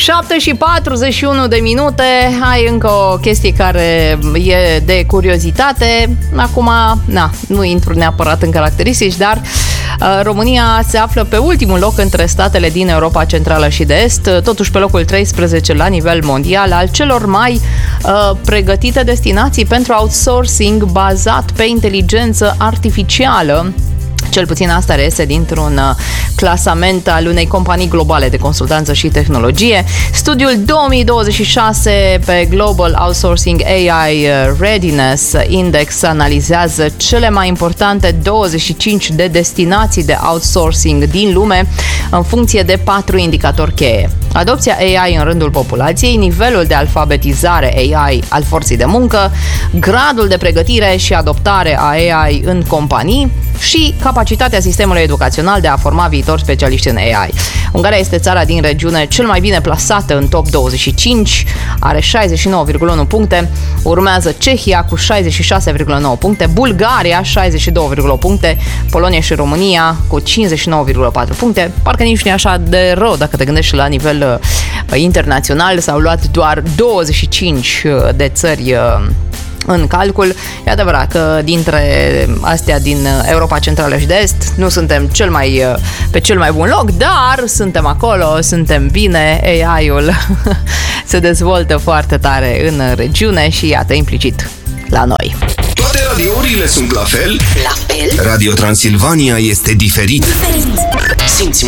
7:41 de minute. Hai încă o chestie care e de curiozitate. Acum, nu intru neapărat în caracteristici, dar România se află pe ultimul loc între statele din Europa Centrală și de Est, totuși pe locul 13 la nivel mondial al celor mai pregătite destinații pentru outsourcing bazat pe inteligență artificială. Cel puțin asta reiese dintr-un clasament al unei companii globale de consultanță și tehnologie. Studiul 2026 pe Global Outsourcing AI Readiness Index analizează cele mai importante 25 de destinații de outsourcing din lume în funcție de 4 indicatori cheie. Adopția AI în rândul populației, nivelul de alfabetizare AI al forței de muncă, gradul de pregătire și adoptare a AI în companii și capacitatea sistemului educațional de a forma viitori specialiști în AI. Ungaria este țara din regiune cel mai bine plasată în top 25, are 69,1 puncte, urmează Cehia cu 66,9 puncte, Bulgaria 62,8 puncte, Polonia și România cu 59,4 puncte. Parcă nici nu e așa de rău dacă te gândești la nivel internațional, s-au luat doar 25 de țări în calcul. E adevărat că dintre astea din Europa Centrală și de Est nu suntem pe cel mai bun loc, dar suntem acolo, suntem bine, AI-ul se dezvoltă foarte tare în regiune și iată, implicit la noi. Toate radiourile sunt la fel? La fel? Radio Transilvania este diferit. Simți